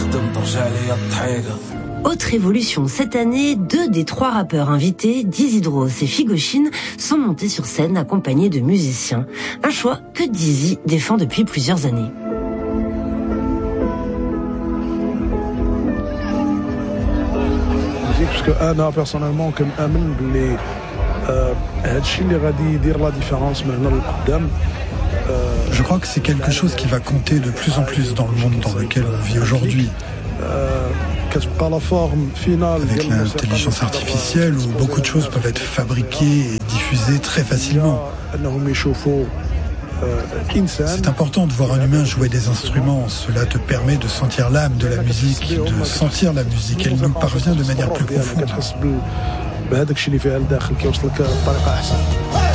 Autre évolution cette année, 2 des 3 rappeurs invités, Dizzy Dros et Figoshin, sont montés sur scène accompagnés de musiciens. Un choix que Dizzy défend depuis plusieurs années. Parce que أنا personnellement كنآمن بلي هادشي اللي غادي يدير لا ديفيرونس من هنا للقدام. Je crois que c'est quelque chose qui va compter de plus en plus dans le monde dans lequel on vit aujourd'hui. Avec l'intelligence artificielle où beaucoup de choses peuvent être fabriquées et diffusées très facilement. C'est important de voir un humain jouer des instruments. Cela te permet de sentir l'âme de la musique, de sentir la musique. Elle nous parvient de manière plus profonde.